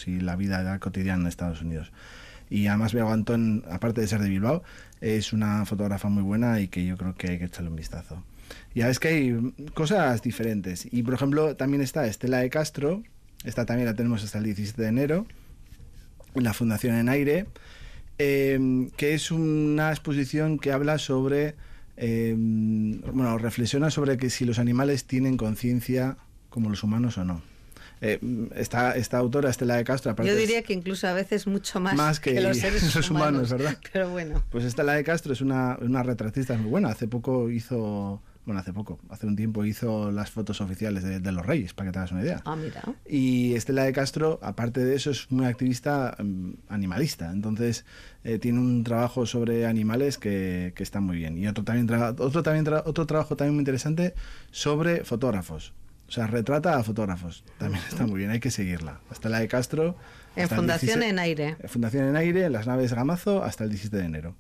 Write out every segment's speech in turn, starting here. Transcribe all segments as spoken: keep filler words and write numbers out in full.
fotógrafos y la vida cotidiana en Estados Unidos. Y además Bego Antón, aparte de ser de Bilbao, es una fotógrafa muy buena y que yo creo que hay que echarle un vistazo. Ya ves que hay cosas diferentes. Y por ejemplo, también está Estela de Castro, esta también la tenemos hasta el diecisiete de enero, en la Fundación En Aire, eh, que es una exposición que habla sobre, eh, bueno, reflexiona sobre que si los animales tienen conciencia como los humanos o no. Eh, esta, esta autora, Estela de Castro, aparte yo diría que incluso a veces mucho más, más que, que los seres los humanos, ¿verdad? Pero bueno. Pues Estela de Castro es una, una retratista muy buena. Hace poco hizo, bueno, hace poco, hace un tiempo hizo las fotos oficiales de, de los Reyes, para que te hagas una idea. Ah, mira. Y Estela de Castro, aparte de eso, es muy activista um, animalista. Entonces, eh, tiene un trabajo sobre animales que, que está muy bien. Y otro también, tra otro, también tra otro trabajo también muy interesante sobre fotógrafos. O sea, retrata a fotógrafos. También está muy bien, hay que seguirla. Estela de Castro. En Fundación En Aire. Fundación En Aire, en las naves Gamazo, hasta el diecisiete de enero.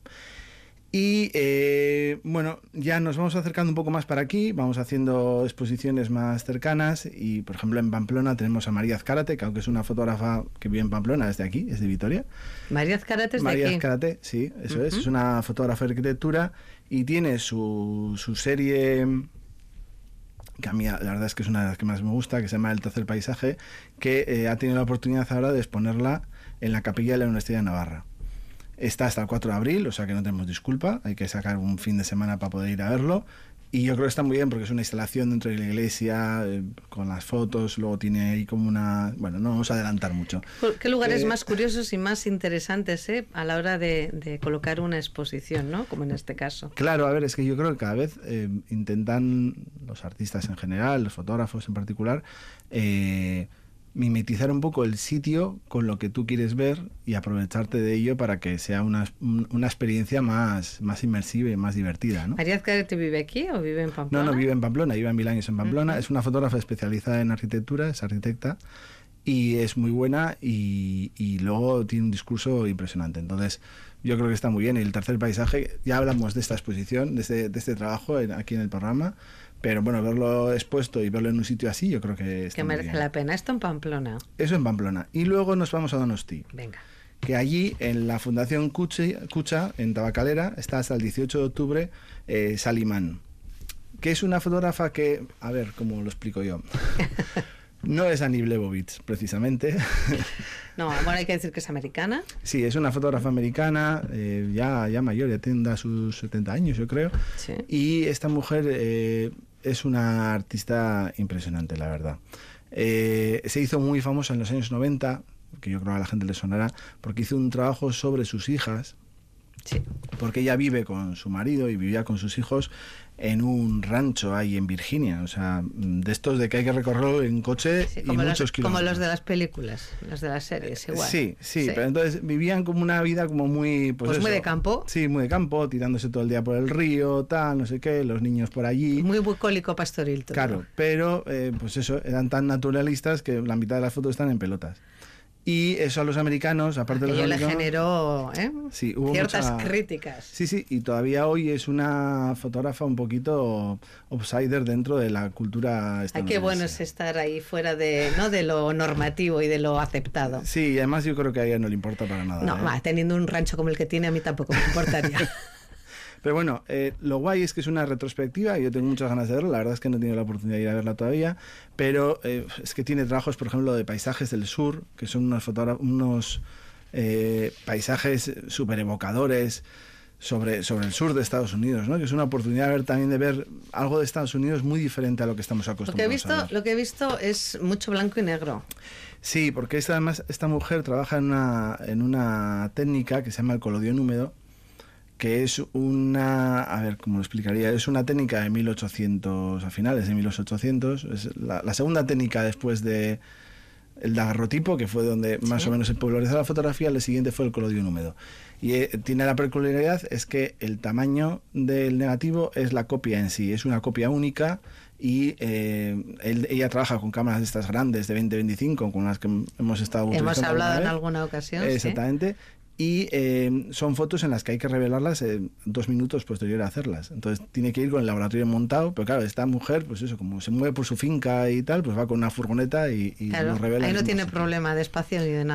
Y eh, bueno, ya nos vamos acercando un poco más para aquí, vamos haciendo exposiciones más cercanas y, por ejemplo, en Pamplona tenemos a María Azcárate, que aunque es una fotógrafa que vive en Pamplona, es de aquí, es de Vitoria. María Azcárate es de aquí. María Azcárate, sí, eso uh-huh. es, es una fotógrafa de arquitectura y tiene su, su serie, que a mí la verdad es que es una de las que más me gusta, que se llama El tercer paisaje, que eh, ha tenido la oportunidad ahora de exponerla en la capilla de la Universidad de Navarra. Está hasta el cuatro de abril, o sea que no tenemos disculpa, hay que sacar un fin de semana para poder ir a verlo. Y yo creo que está muy bien porque es una instalación dentro de la iglesia, eh, con las fotos, luego tiene ahí como una... Bueno, no vamos a adelantar mucho. ¿Qué lugares eh, más curiosos y más interesantes eh, a la hora de, de colocar una exposición, ¿no? Como en este caso. Claro, a ver, es que yo creo que cada vez eh, intentan, los artistas en general, los fotógrafos en particular, eh, mimetizar un poco el sitio con lo que tú quieres ver y aprovecharte de ello para que sea una, una experiencia más, más inmersiva y más divertida, ¿no? ¿María Azcárate vive aquí o vive en Pamplona? No, no, vive en Pamplona, lleva mil años en Pamplona, uh-huh. Es una fotógrafa especializada en arquitectura, es arquitecta y es muy buena y, y luego tiene un discurso impresionante, entonces yo creo que está muy bien. Y El tercer paisaje, ya hablamos de esta exposición, de este, de este trabajo en, aquí en el programa. Pero bueno, verlo expuesto y verlo en un sitio así, yo creo que está que merece muy bien. la pena. Esto en Pamplona. Eso en Pamplona. Y luego nos vamos a Donosti. Venga. Que allí, en la Fundación Cuche, Cucha, en Tabacalera, está hasta el dieciocho de octubre eh, Salimán, que es una fotógrafa que, a ver, ¿cómo lo explico yo? No es Annie Leibovitz, precisamente. No, bueno, hay que decir que es americana. Sí, es una fotógrafa americana, eh, ya, ya mayor, ya tendrá sus setenta años, yo creo. Sí. Y esta mujer eh, es una artista impresionante, la verdad. Eh, se hizo muy famosa en los años noventa, que yo creo que a la gente le sonará, porque hizo un trabajo sobre sus hijas. Sí. Porque ella vive con su marido y vivía con sus hijos en un rancho ahí en Virginia, o sea, de estos de que hay que recorrerlo en coche sí, y como muchos los, kilómetros. Como los de las películas, los de las series, igual. Sí, sí, sí, pero entonces vivían como una vida como muy... Pues, pues eso, muy de campo. Sí, muy de campo, tirándose todo el día por el río, tal, no sé qué, los niños por allí. Muy bucólico pastoril todo. Claro, pero eh, pues eso, eran tan naturalistas que la mitad de las fotos están en pelotas. Y eso a los americanos, aparte de los Aquello americanos... le generó ¿eh? sí, hubo ciertas mucha... críticas. Sí, sí, y todavía hoy es una fotógrafa un poquito outsider dentro de la cultura estadounidense. Ay, qué bueno es estar ahí fuera de, ¿no? de lo normativo y de lo aceptado. Sí, y además yo creo que a ella no le importa para nada. No, ¿eh? va, teniendo un rancho como el que tiene, a mí tampoco me importaría. Pero bueno, eh, lo guay es que es una retrospectiva y yo tengo muchas ganas de verla. La verdad es que no he tenido la oportunidad de ir a verla todavía, pero eh, es que tiene trabajos, por ejemplo, de paisajes del sur, que son unos, unos eh, paisajes súper evocadores sobre, sobre el sur de Estados Unidos, ¿no? Que es una oportunidad de ver, también de ver algo de Estados Unidos muy diferente a lo que estamos acostumbrados lo que he visto, a ver. Lo que he visto es mucho blanco y negro. Sí, porque esta, además esta mujer trabaja en una, en una técnica que se llama el colodión húmedo, que es una, a ver, ¿cómo lo explicaría? Es una técnica de mil ochocientos, a finales de mil ochocientos, es la, la segunda técnica después de el daguerrotipo, que fue donde más sí. o menos se popularizó la fotografía. El siguiente fue el colodión húmedo. Y eh, tiene la peculiaridad es que el tamaño del negativo es la copia en sí, es una copia única. Y eh, él, ella trabaja con cámaras de estas grandes de veinte veinticinco, con las que hemos estado utilizando. Hemos hablado en alguna ocasión. Exactamente. ¿Sí? Y eh, son fotos en las que hay que revelarlas en dos minutos posterior a hacerlas. Entonces tiene que ir con el laboratorio montado, pero claro, esta mujer, pues eso, como se mueve por su finca y tal, pues va con una furgoneta y, y claro, lo revela. Ahí no tiene sitio. Problema de espacio ni de nada.